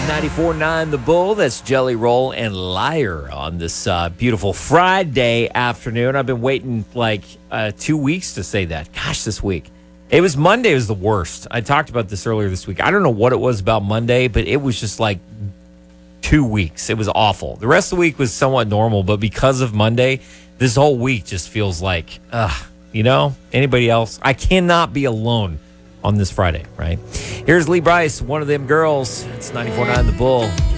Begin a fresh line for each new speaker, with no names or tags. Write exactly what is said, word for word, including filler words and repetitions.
ninety-four point nine The Bull. That's Jelly Roll and Liar on this uh, beautiful Friday afternoon. I've been waiting like uh, two weeks to say that. Gosh, this week. It was Monday was the worst. I talked about this earlier this week. I don't know what it was about Monday, but it was just like two weeks. It was awful. The rest of the week was somewhat normal, but because of Monday, this whole week just feels like, ugh, you know, anybody else? I cannot be alone on this Friday, right? Here's Lee Brice, one of them girls. It's ninety-four point nine The Bull.